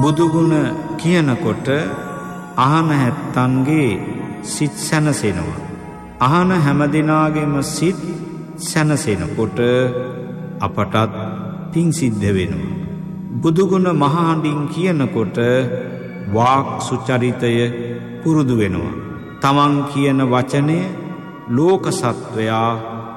බුදුගුණ කියනකොට අහන හැත්තන්ගේ සිත් සැනසෙනවා. අහන හැමදිනාගේම සිත් සැනසෙනකොට අපටත් පිං සිද්ධ වෙනවා. බුදුගුණ මහහඬින් කියනකොට වාක් සුචරිතය පුරුදු වෙනවා. තමන් කියන වචනය ලෝක සත්වයා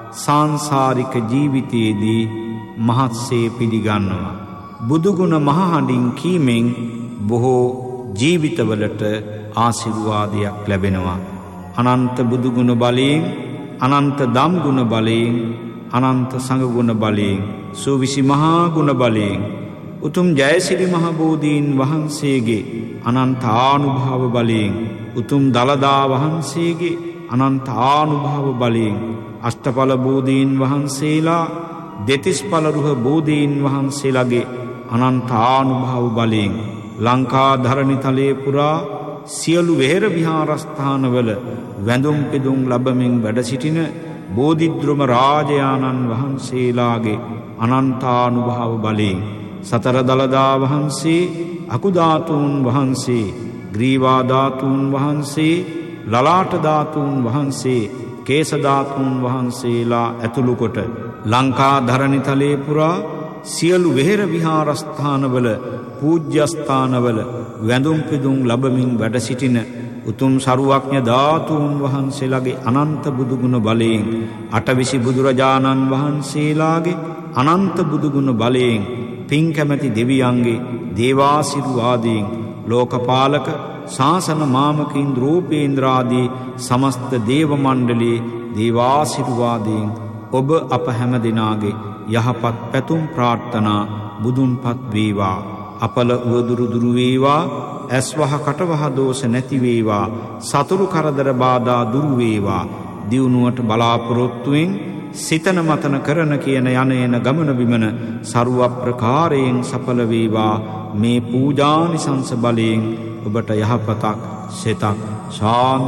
සංසාරික ජීවිතයේදී මහත්සේ පිළිගන්නවා. බුදුගුණ මහහඬින් කීමෙන් බොහෝ ජීවිතවලට ආශිර්වාදයක් ලැබෙනවා. අනන්ත බුදුගුණ බලයෙන්, අනන්ත දම්ගුණ බලයෙන්, අනන්ත සංඝගුණ බලයෙන්, සූවිසි මහා ගුණ බලයෙන්, උතුම් ජයසිරි මහ බෝධීන් වහන්සේගේ අනන්ත ආනුභාව බලයෙන්, උතුම් දළදා වහන්සේගේ අනන්ත ආනුභාව බලයෙන්, අෂ්ටඵල බෝධීන් වහන්සේලා, දෙතිස්ඵල රුහ බෝධීන් වහන්සේලාගේ අනන්ත ආනුභාව බලයෙන් ලංකා ධරණිතලයේ පුරා සියලු වෙහෙර විහාරස්ථානවල වැඳුම් පිදුම් ලැබමින් වැඩ සිටින බෝධිද්‍රොම රාජයාණන් වහන්සේලාගේ අනන්තානුභාව බලයෙන්, සතර දළදා වහන්සේ, අකුධාතුන් වහන්සේ, ග්‍රීවා ධාතුන් වහන්සේ, ලලාට ධාතුන් වහන්සේ, කේස ධාතුන් වහන්සේලා ඇතුළු කොට ලංකා ධරණිතලයේ පුරා සියලු වෙහෙර විහාරස්ථානවල, පූජ්‍යස්ථානවල වැඳුම් පිදුම් ලැබමින් වැඩ සිටින උතුම් සරුවඥ ධාතුන් වහන්සේලාගේ අනන්ත බුදුගුණ බලයෙන්, අටවිසි බුදුරජාණන් වහන්සේලාගේ අනන්ත බුදුගුණ බලයෙන්, පින් කැමැති දෙවියන්ගේ දේවාශිර්වාදයෙන්, ලෝකපාලක ශාසන මාමකින් රූපේන්ද්‍රාදී සමස්ත දේව මණ්ඩලයේ දේවාශිර්වාදයෙන් ඔබ අප හැම දෙනාගේ යහපත් පැතුම් ප්‍රාර්ථනා බුදුන්පත් වේවා. අපල උවදුරු දුරු වේවා. ඇස්වහ කටවහ දෝෂ නැති වේවා. සතුරු කරදර බාධා දුරු වේවා. දියුණුවට බලාපොරොත්තුෙන් සිතන මතන කරන කියන යන එන ගමන බිමන ਸਰව ප්‍රකාරයෙන් සඵල වේවා. මේ පූජානිසංස බලයෙන් ඔබට යහපතක්, සිතක්, ශාන්ති